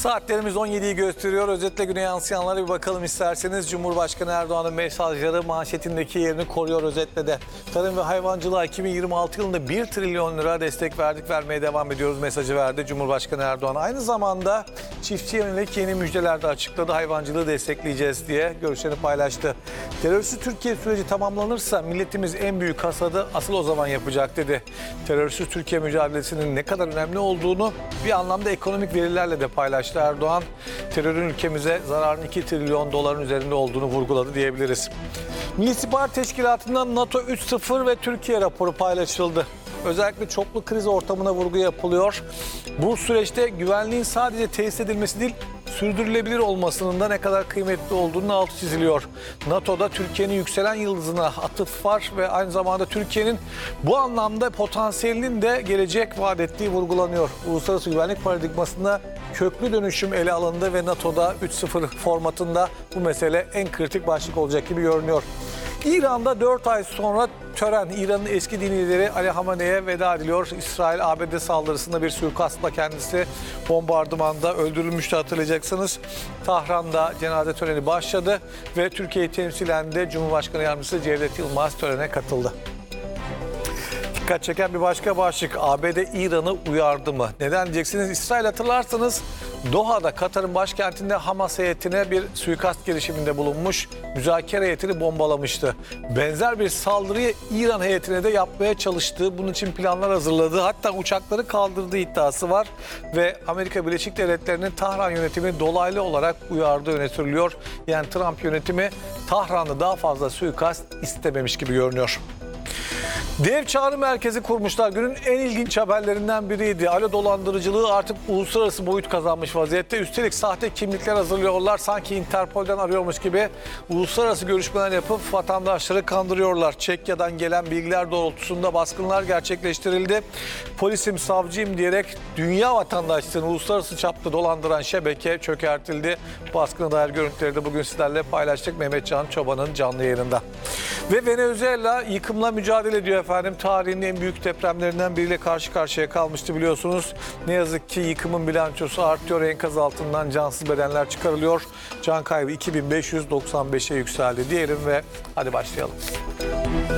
Saatlerimiz 17'yi gösteriyor. Özetle güne yansıyanlara bir bakalım isterseniz. Cumhurbaşkanı Erdoğan'ın mesajları manşetindeki yerini koruyor özetle de. Tarım ve hayvancılığa 2026 yılında 1 trilyon lira destek vermeye devam ediyoruz mesajı verdi Cumhurbaşkanı Erdoğan. Aynı zamanda çiftçiye yönelik yeni müjdeler de açıkladı. Hayvancılığı destekleyeceğiz diye görüşlerini paylaştı. Terörsüz Türkiye süreci tamamlanırsa milletimiz en büyük hasadı asıl o zaman yapacak dedi. Terörsüz Türkiye mücadelesinin ne kadar önemli olduğunu bir anlamda ekonomik verilerle de paylaştı Erdoğan. Terörün ülkemize zararın 2 trilyon doların üzerinde olduğunu vurguladı diyebiliriz. Milli İstihbarat Teşkilatı'ndan NATO 3.0 ve Türkiye raporu paylaşıldı. Özellikle çoklu kriz ortamına vurgu yapılıyor. Bu süreçte güvenliğin sadece tesis edilmesi değil, sürdürülebilir olmasının da ne kadar kıymetli olduğunun altı çiziliyor. NATO'da Türkiye'nin yükselen yıldızına atıf var ve aynı zamanda Türkiye'nin bu anlamda potansiyelinin de gelecek vaat ettiği vurgulanıyor. Uluslararası güvenlik paradigmasında köklü dönüşüm ele alındı ve NATO'da 3.0 formatında bu mesele en kritik başlık olacak gibi görünüyor. İran'da 4 ay sonra tören, İran'ın eski dini lideri Ali Hamenei'ye veda ediliyor. İsrail ABD saldırısında bir suikastla kendisi bombardımanda öldürülmüştü hatırlayacaksınız. Tahran'da cenaze töreni başladı ve Türkiye'yi temsilen de Cumhurbaşkanı Yardımcısı Cevdet Yılmaz törene katıldı. Dikkat çeken bir başka başlık, ABD İran'ı uyardı mı? Neden diyeceksiniz? İsrail hatırlarsanız Doha'da Katar'ın başkentinde Hamas heyetine bir suikast girişiminde bulunmuş, müzakere heyetini bombalamıştı. Benzer bir saldırıyı İran heyetine de yapmaya çalıştığı, bunun için planlar hazırladığı, hatta uçakları kaldırdığı iddiası var. Ve Amerika Birleşik Devletleri'nin Tahran yönetimi dolaylı olarak uyardığı öne sürülüyor. Yani Trump yönetimi Tahran'da daha fazla suikast istememiş gibi görünüyor. Dev çağrı merkezi kurmuşlar. Günün en ilginç haberlerinden biriydi. Alo dolandırıcılığı artık uluslararası boyut kazanmış vaziyette. Üstelik sahte kimlikler hazırlıyorlar. Sanki Interpol'den arıyormuş gibi uluslararası görüşmeler yapıp vatandaşları kandırıyorlar. Çekya'dan gelen bilgiler doğrultusunda baskınlar gerçekleştirildi. Polisim, savcıyım diyerek dünya vatandaşlarını uluslararası çapta dolandıran şebeke çökertildi. Baskına dair görüntüleri de bugün sizlerle paylaştık Mehmetcan Çoban'ın canlı yayınında. Ve Venezuela yıkımla mücadele ediyor efendim. Tarihin en büyük depremlerinden biriyle karşı karşıya kalmıştı biliyorsunuz. Ne yazık ki yıkımın bilançosu artıyor. Enkaz altından cansız bedenler çıkarılıyor. Can kaybı 2595'e yükseldi diyelim ve hadi başlayalım.